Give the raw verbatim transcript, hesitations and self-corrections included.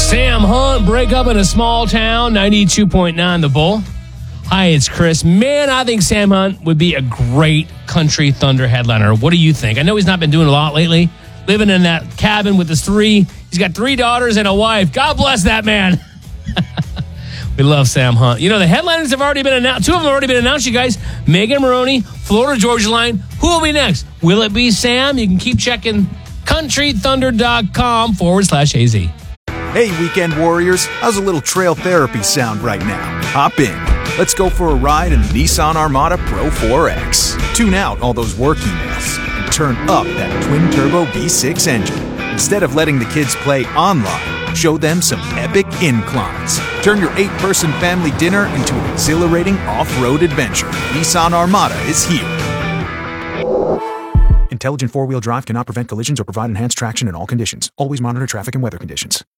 Sam Hunt, break up in a small town, ninety-two point nine The Bull. Hi, it's Chris. Man, I think Sam Hunt would be a great Country Thunder headliner. What do you think? I know he's not been doing a lot lately, living in that cabin with his three. He's got three daughters and a wife. God bless that man. We love Sam Hunt. You know, the headliners have already been announced. Two of them have already been announced, you guys. Megan Maroney, Florida Georgia Line. Who will be next? Will it be Sam? You can keep checking country thunder dot com forward slash A Z. Hey, weekend warriors. How's a little trail therapy sound right now? Hop in. Let's go for a ride in the Nissan Armada Pro four X. Tune out all those work emails and turn up that twin-turbo V six engine. Instead of letting the kids play online, show them some epic inclines. Turn your eight-person family dinner into an exhilarating off-road adventure. Nissan Armada is here. Intelligent four-wheel drive cannot prevent collisions or provide enhanced traction in all conditions. Always monitor traffic and weather conditions.